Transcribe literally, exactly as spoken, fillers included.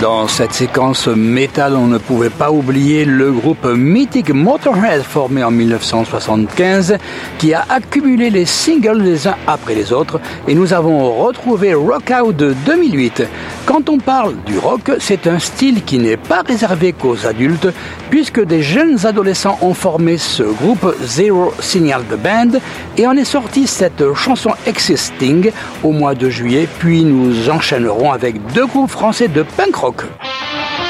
Dans cette séquence métal, on ne pouvait pas oublier le groupe mythique Motorhead, formé en dix-neuf cent soixante-quinze, qui a accumulé les singles les uns après les autres, et nous avons retrouvé Rock Out de deux mille huit. Quand on parle du rock, c'est un style qui n'est pas réservé qu'aux adultes, puisque des jeunes adolescents ont formé ce groupe Zero Signal The Band, et en est sortie cette chanson Existing au mois de juillet, puis nous enchaînerons avec deux groupes français de punk rock.